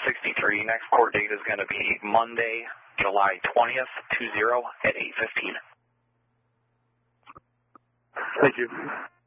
63. Next court date is going to be Monday, July 20th, 20 at 8:15. Thank you.